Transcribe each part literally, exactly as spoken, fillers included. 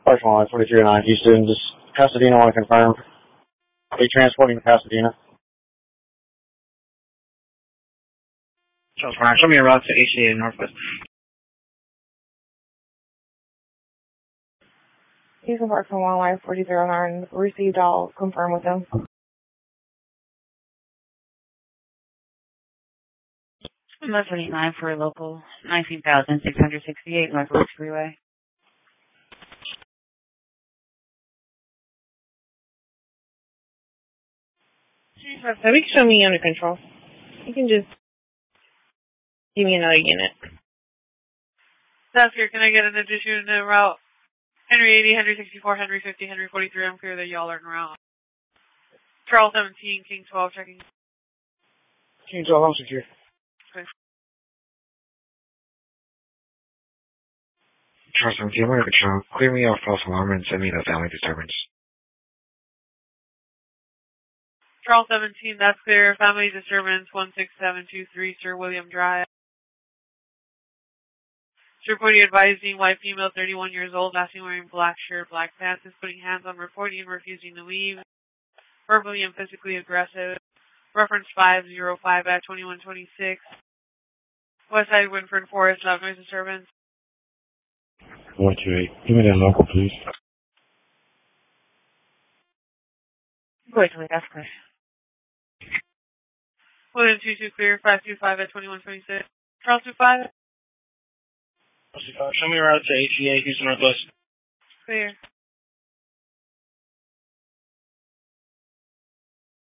Partial line forty-three oh nine Houston, just Pasadena, want to confirm. Are you transporting to Pasadena? Charles Ryan, show me a route to H C A Northwest. Houston Park from one line forty-three oh nine. Received all. Confirm with them. one twenty-nine for local nineteen thousand six hundred sixty-eight Northwest Freeway. So we can show me under control. You can just give me another unit. That's here. Can I get an addition to route Henry eighty, Henry sixty-four, Henry fifty, Henry forty-three? I'm clear that y'all are en route. Charles seventeen, King twelve, checking. King twelve, I'm secure. Charles seventeen, I'm under control. Clear me off false alarm and send me the family disturbance. Charles seventeen, that's clear. Family disturbance one six seven two three, Sir William Drive. Sir Reporting advising white female, thirty-one years old, last seen wearing black shirt, black pants, is putting hands on reporting and refusing to leave. Verbally and physically aggressive. Reference five zero five at twenty-one twenty-six. Westside Winford Forest, loud noise disturbance. one two eight. Give me that local, please. Wait, wait, that's clear. William two two clear, five two five at twenty-one twenty-six. Charles two five. Show me a route to H C A Houston Northwest.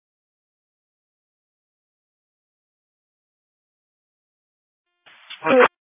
Clear.